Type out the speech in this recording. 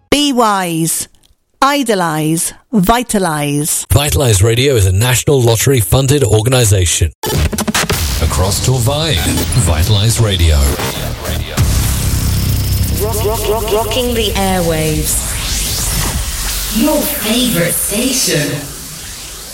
Be wise. Idolise. Vitalise. Vitalise Radio is a National Lottery funded organisation. Across Torvine, Vitalise Radio. Rocking the airwaves. Your favourite station.